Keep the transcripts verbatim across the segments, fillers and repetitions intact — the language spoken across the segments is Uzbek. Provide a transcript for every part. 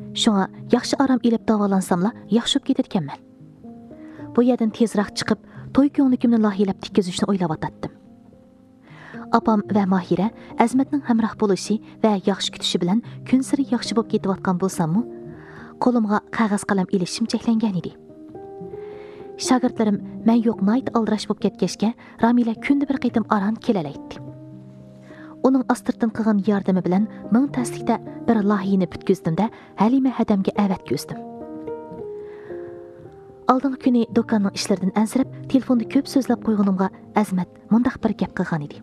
Şuna yaxşı aram elib davalansamla yaxşı ketadiganman. Bu yerdan tezroq chiqib, to'y ko'nglikimni lohilab tikkizishni o'ylab atatdim. Apam va Mahira Azmatning hamroh bo'lishi va yaxshi kutishi bilan kun sari yaxshi bo'lib ketayotgan bo'lsam-mu, qo'limga qog'oz qalam ilishim cheklangan edi. Shogirdlarim men yo'q nayt aldirash bo'lib ketgachga Ramila kunda bir qaytim aran kelalaydi. Uning astirdan qilgan yordami bilan ming taslikda bir lohiyani bitkizdimda Halima hadamga avat ko'zdim. Aldingi kuni do'konning ishlaridan ansirab, telefonda ko'p so'zlab qo'yganimga Azmat mundaq bir gap qilgan edi.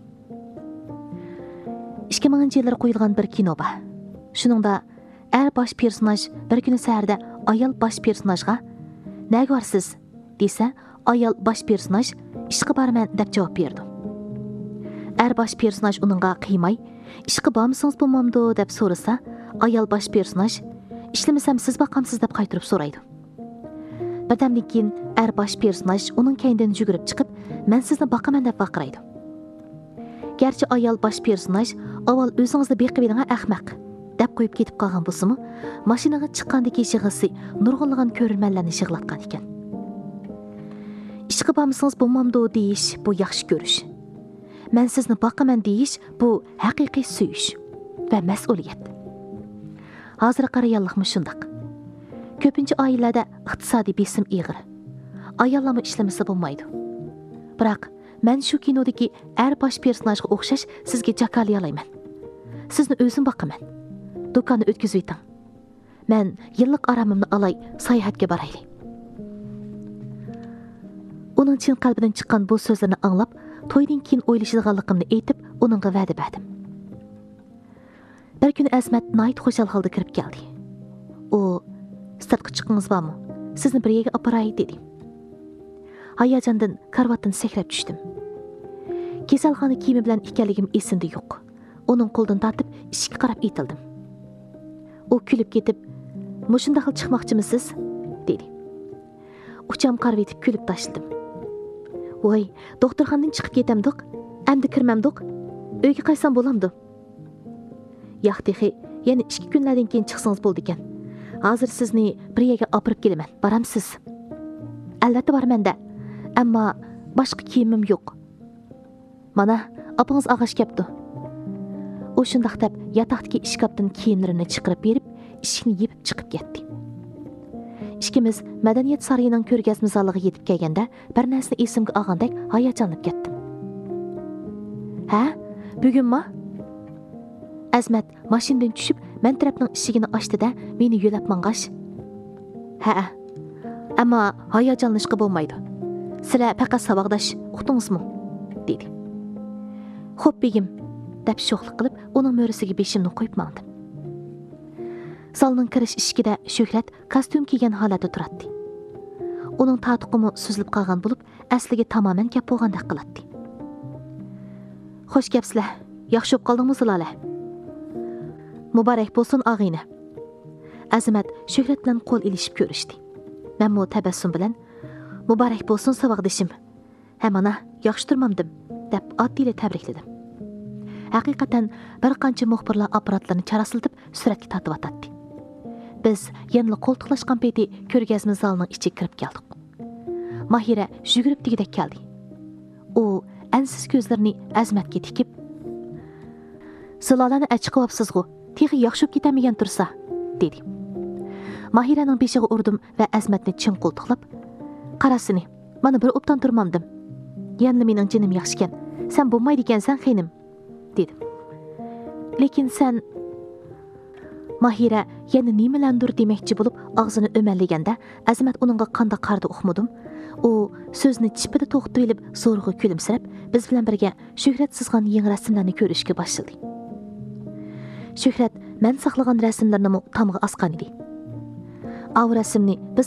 ikki minginchi yillar qo'yilgan bir kino bor. Shuningda er bosh personaj bir kuni saharda ayol bosh personajga "Nega borsiz?" desa, ayol bosh personaj "Ishqa borman" deb javob berdi. Er bosh personaj uningga qiymay, "Ishqa bormisiz bo'lmamdi" deb so'rasa, ayol bosh personaj "Ishlamasam siz boqamsiz" deb qaytirib so'raydi. Birdamdan keyin er bosh personaj uning keynidan yugurib chiqib, "Men sizni boqaman" deb vaqiraydi. Gerçi ayol bosh personaj avval o'zingizni beqib eding ahmaq deb qo'yib ketib qolgan bo'lsa-mu, mashinaga chiqqandagi yig'isi nurg'unlagan ko'rmanlarni yig'latgan ekan. "Ishqa bormisiz bo'lmamdi" deyish bu yaxshi ko'rish. "Men sizni boqaman" deyish bu haqiqiy suyish va mas'uliyat. Hozirgi reallikmi shundaq. Ko'pincha oilalarda iqtisodiy besim ig'ir. Ayollar ishlamasa bo'lmaydi. Biroq men shu kinodagi er bosh personajga o'xshash sizga jakalay olayman. Sizni o'zim boqaman. Do'konni o'tkazib eting. Men yillik aramimni olay, sayohatga boraylik. Uning chin qalbidan chiqqan bu so'zlarni anglab, to'ydan keyin o'ylashadiganligimni aytib, uningga va'da berdim. Bir kuni Azmat nayt xo'shal holda kirib keldi. U "Sirtqa chiqingiz bormi? Sizni bir yerga oparay" dedi. Hayajondan karvatdan sakrab tushdim. Kasalxona kiyimi bilan ekanligim esimda yo'q. Uning qo'lidan tortib eshikka qarab etildim. U kulib ketib, "Mushunda xil chiqmoqchimisiz?" dedi. Ucham qarab etib kulib tashladim. "Voy, doktorxonadan chiqib ketamdiq, endi kirmamdiq. Uyga qaysam bo'lamdi?" "Yo'q, dehi, yana ikki kunlardan keyin chiqsangiz bo'ldi ekan. Hozir sizni bir yerga olib kelaman. Boramsiz?" "Albatta borman-da. Ammo boshqa kiyimim yo'q." "Mana, opangiz og'ash kelibdi." U shundaq deb yotoqdagi ishkapdan kiyimlarini chiqarib berib, eshikni yepib chiqib ketdi. Ikkimiz madaniyat saroyining ko'rgazma zaliga yetib kelganda bir narsani esimga olgandek hayajonlanib ketdim. "Ha, bugunmi?" Azmat mashinadan tushib, men tarafning eshigini ochdi-da, meni yo'lab mang'ash. "Ha, ammo hayajonlanishga bo'lmaydi. Sizlar faqat saboqdash, uqdingizmi?" dedi. "Xo'p, begim" deb sho'xlik qilib, uning mo'risiga beshimni qo'yib mangdim. Salning kirish eshigida Shuhrat kostyum kiygan holatda turardi. Uning tatuqimi suzilib qolgan bo'lib, asliga tamoman kap bo'lgandek qiladi. "Xo'sh kelibsizlar. Yaxshi bo'lib qoldingmi sizlar?" "Muborak bo'lsin og'ayni." Azmat Shuhrat bilan qo'l ilishib ko'rishdi. Men mo tabassum bilan "Muborak bo'lsin saboqdishim. Ha mana, yaxshi turmamdim" deb oddiy tabrikladim. Haqiqatan bir qancha muxbirlar apparatlarini charasiltib suratga tortib atadi. Biz yanli qo'ltiqlashgan payti ko'rgazma zalining ichiga kirib keldik. Mahira yugurib degidek keldi. U ansiz ko'zlarini Azmatga tikib, "Sizlarni achiqyapsiz-ku, texi yaxshi bo'lib ketamigan tursa" dedi. Mahiraning beshiga urdim va Azmatni chin qo'ltiqlab, "Qarasini, mana bir o'pdan turmamdim. Yanli mening jinim yaxshi ekan. Sen bo'lmaydi ekansan, xinim" dedim. "Lekin sen..." Mahira yana nimalandir demoqchi bo'lib og'zini o'mallaganda Azmat uningga qanday qardi uqmadim. U so'zni chipida to'xtatib olib zo'rg'a kulimsirab, biz bilan birga Shuhrat sizgan yangi rasmlarni ko'rishga boshladi. Shuhrat men saqlagan rasmlarni tamg'a asqan edi. Av rasmni biz